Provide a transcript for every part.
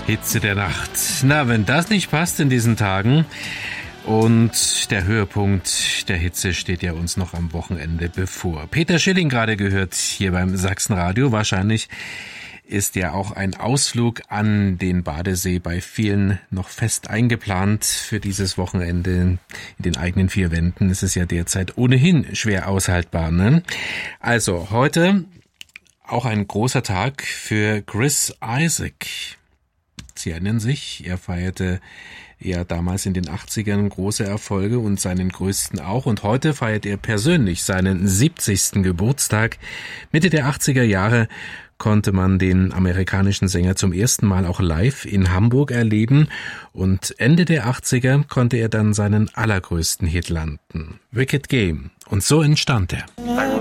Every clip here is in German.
Hitze der Nacht. Na, wenn das nicht passt in diesen Tagen. Und der Höhepunkt der Hitze steht ja uns noch am Wochenende bevor. Peter Schilling gerade gehört hier beim Sachsenradio. Wahrscheinlich ist ja auch ein Ausflug an den Badesee bei vielen noch fest eingeplant für dieses Wochenende. In den eigenen vier Wänden ist es ja derzeit ohnehin schwer aushaltbar, ne? Also heute auch ein großer Tag für Chris Isaak. Sie erinnern sich, er feierte ja damals in den 80ern große Erfolge und seinen größten auch. Und heute feiert er persönlich seinen 70. Geburtstag. Mitte der 80er Jahre konnte man den amerikanischen Sänger zum ersten Mal auch live in Hamburg erleben. Und Ende der 80er konnte er dann seinen allergrößten Hit landen, Wicked Game. Und so entstand er.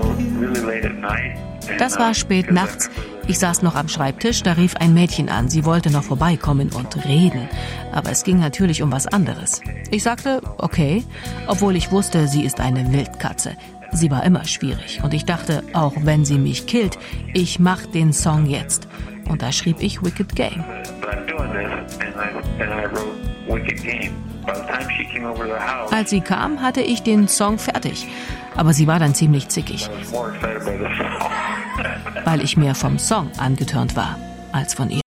Das war spät nachts. Ich saß noch am Schreibtisch, da rief ein Mädchen an. Sie wollte noch vorbeikommen und reden. Aber es ging natürlich um was anderes. Ich sagte, okay, obwohl ich wusste, sie ist eine Wildkatze. Sie war immer schwierig. Und ich dachte, auch wenn sie mich killt, ich mach den Song jetzt. Und da schrieb ich Wicked Game. Als sie kam, hatte ich den Song fertig. Aber sie war dann ziemlich zickig, weil ich mehr vom Song angetörnt war als von ihr.